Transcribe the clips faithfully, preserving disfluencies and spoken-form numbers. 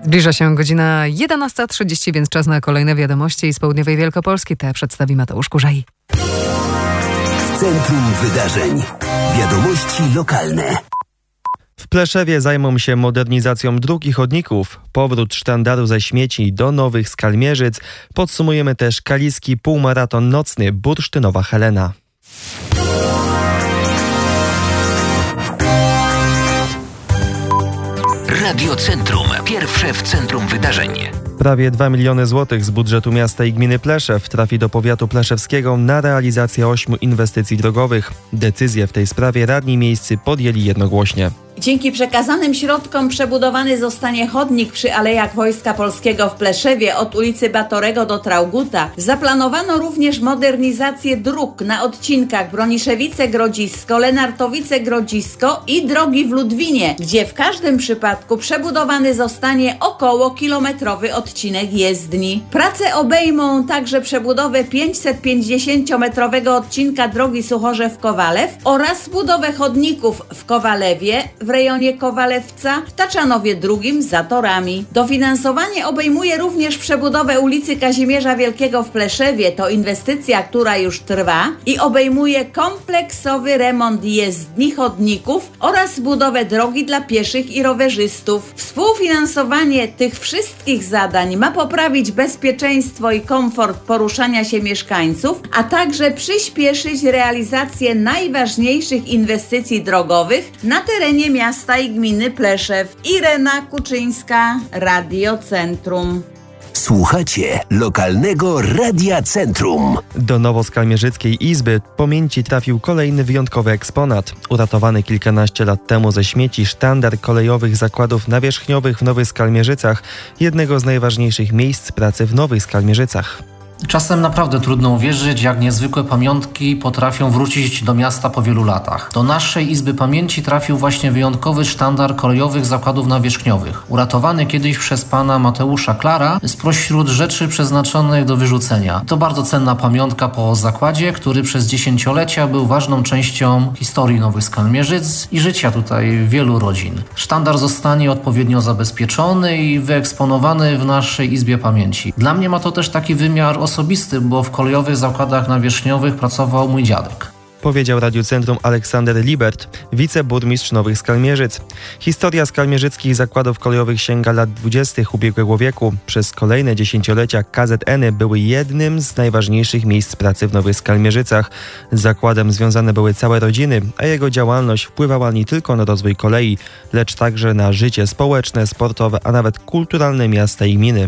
Zbliża się godzina jedenasta trzydzieści, więc czas na kolejne wiadomości z południowej Wielkopolski. Te przedstawi Mateusz Kurzaj. W centrum wydarzeń. Wiadomości lokalne. W Pleszewie zajmą się modernizacją dróg i chodników. Powrót sztandaru ze śmieci do Nowych Skalmierzyc. Podsumujemy też kaliski półmaraton nocny Bursztynowa Helena. Radio Centrum. Pierwsze w centrum wydarzeń. Prawie dwa miliony złotych z budżetu miasta i gminy Pleszew trafi do powiatu pleszewskiego na realizację ośmiu inwestycji drogowych. Decyzję w tej sprawie radni miejscy podjęli jednogłośnie. Dzięki przekazanym środkom przebudowany zostanie chodnik przy Alejach Wojska Polskiego w Pleszewie od ulicy Batorego do Trauguta. Zaplanowano również modernizację dróg na odcinkach Broniszewice-Grodzisko, Lenartowice-Grodzisko i drogi w Ludwinie, gdzie w każdym przypadku przebudowany zostanie około kilometrowy odcinek jezdni. Prace obejmą także przebudowę pięćsetpięćdziesięciometrowego odcinka drogi Suchorzew-Kowalew oraz budowę chodników w Kowalewie, w rejonie Kowalewca, w Taczanowie drugim za torami. Dofinansowanie obejmuje również przebudowę ulicy Kazimierza Wielkiego w Pleszewie. To inwestycja, która już trwa i obejmuje kompleksowy remont jezdni, chodników oraz budowę drogi dla pieszych i rowerzystów. Współfinansowanie tych wszystkich zadań ma poprawić bezpieczeństwo i komfort poruszania się mieszkańców, a także przyspieszyć realizację najważniejszych inwestycji drogowych na terenie miasta i gminy Pleszew. Irena Kuczyńska, Radio Centrum. Słuchacie lokalnego Radia Centrum. Do Nowoskalmierzyckiej Izby Pamięci trafił kolejny wyjątkowy eksponat. Uratowany kilkanaście lat temu ze śmieci sztandar kolejowych zakładów nawierzchniowych w Nowych Skalmierzycach, jednego z najważniejszych miejsc pracy w Nowych Skalmierzycach. Czasem naprawdę trudno uwierzyć, jak niezwykłe pamiątki potrafią wrócić do miasta po wielu latach. Do naszej Izby Pamięci trafił właśnie wyjątkowy sztandar kolejowych zakładów nawierzchniowych. Uratowany kiedyś przez pana Mateusza Klara spośród rzeczy przeznaczonych do wyrzucenia. To bardzo cenna pamiątka po zakładzie, który przez dziesięciolecia był ważną częścią historii Nowych Skalmierzyc i życia tutaj wielu rodzin. Sztandar zostanie odpowiednio zabezpieczony i wyeksponowany w naszej Izbie Pamięci. Dla mnie ma to też taki wymiar osobisty, bo w kolejowych zakładach nawierzchniowych pracował mój dziadek. Powiedział Radiu Centrum Aleksander Libert, wiceburmistrz Nowych Skalmierzyc. Historia skalmierzyckich zakładów kolejowych sięga lat dwudziestych ubiegłego wieku. Przez kolejne dziesięciolecia K Z N-y były jednym z najważniejszych miejsc pracy w Nowych Skalmierzycach. Z zakładem związane były całe rodziny, a jego działalność wpływała nie tylko na rozwój kolei, lecz także na życie społeczne, sportowe, a nawet kulturalne miasta i gminy.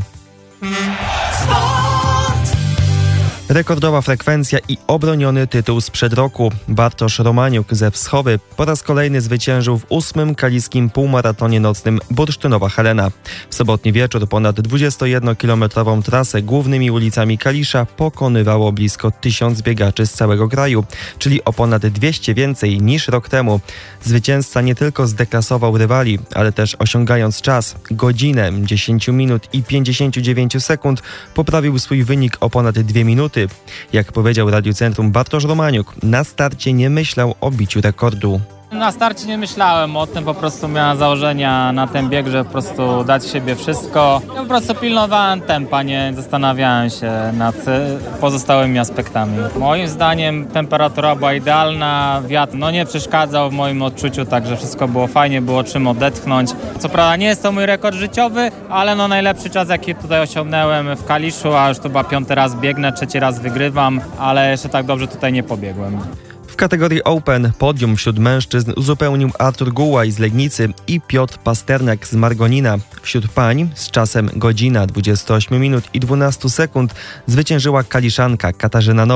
Rekordowa frekwencja i obroniony tytuł sprzed roku. Bartosz Romaniuk ze Wschowy po raz kolejny zwyciężył w ósmym kaliskim półmaratonie nocnym Bursztynowa Helena. W sobotni wieczór ponad dwudziestojednokilometrową trasę głównymi ulicami Kalisza pokonywało blisko tysiąc biegaczy z całego kraju, czyli o ponad dwieście więcej niż rok temu. Zwycięzca nie tylko zdeklasował rywali, ale też osiągając czas, godzinę, dziesięć minut i pięćdziesiąt dziewięć sekund, poprawił swój wynik o ponad dwie minuty. Jak powiedział Radiu Centrum Bartosz Romaniuk, na starcie nie myślał o biciu rekordu. Na starcie nie myślałem o tym, po prostu miałem założenia na ten bieg, że po prostu dać siebie wszystko. Ja po prostu pilnowałem tempa, nie zastanawiałem się nad pozostałymi aspektami. Moim zdaniem temperatura była idealna, wiatr no nie przeszkadzał w moim odczuciu, także wszystko było fajnie, było czym odetchnąć. Co prawda nie jest to mój rekord życiowy, ale no najlepszy czas, jaki tutaj osiągnąłem w Kaliszu, a już to chyba piąty raz biegnę, trzeci raz wygrywam, ale jeszcze tak dobrze tutaj nie pobiegłem. W kategorii Open podium wśród mężczyzn uzupełnił Artur Gułaj z Legnicy i Piotr Pasternak z Margonina. Wśród pań z czasem godzina dwadzieścia osiem minut i dwanaście sekund zwyciężyła Kaliszanka Katarzyna Nowak.